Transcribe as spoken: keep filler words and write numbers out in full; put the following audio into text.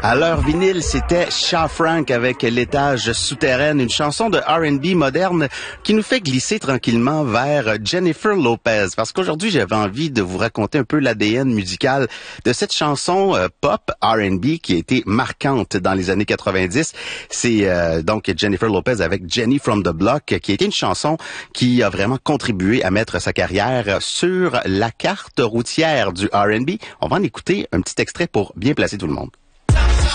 À l'heure vinyle, c'était Shaw Frank avec L'étage souterraine, une chanson de R and B moderne qui nous fait glisser tranquillement vers Jennifer Lopez. Parce qu'aujourd'hui, j'avais envie de vous raconter un peu l'A D N musical de cette chanson euh, pop R and B qui a été marquante dans les années quatre-vingt-dix. C'est euh, donc Jennifer Lopez avec Jenny from the Block, qui a été une chanson qui a vraiment contribué à mettre sa carrière sur la carte routière du R and B. On va en écouter un petit extrait pour bien placer tout le monde.